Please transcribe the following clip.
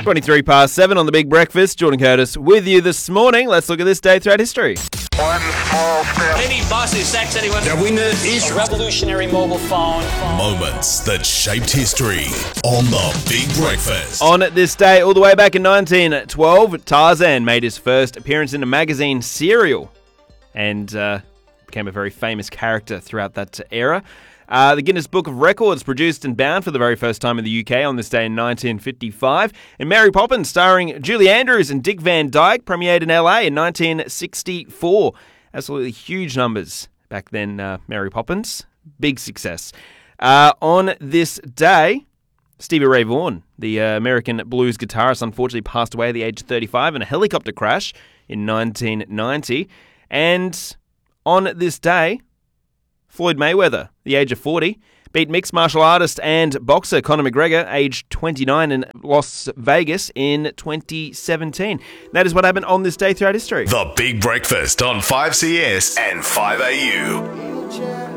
23 past 7 on The Big Breakfast. Jordan Curtis with you this morning. Let's look at this day throughout history. One small step. Any bus who sacks anyone. The winner is A revolutionary mobile phone. Moments that shaped history on The Big Breakfast. On this day, all the way back in 1912, Tarzan made his first appearance in a magazine Serial and became a very famous character throughout that era. The Guinness Book of Records produced and bound for the very first time in the UK on this day in 1955. And Mary Poppins, starring Julie Andrews and Dick Van Dyke, premiered in LA in 1964. Absolutely huge numbers back then, Mary Poppins. Big success. On this day, Stevie Ray Vaughan, the American blues guitarist, unfortunately passed away at the age of 35 in a helicopter crash in 1990. And on this day, Floyd Mayweather, the age of 40, beat mixed martial artist and boxer Conor McGregor, aged 29, in Las Vegas in 2017. That is what happened on this day throughout history. The Big Breakfast on 5CS and 5AU.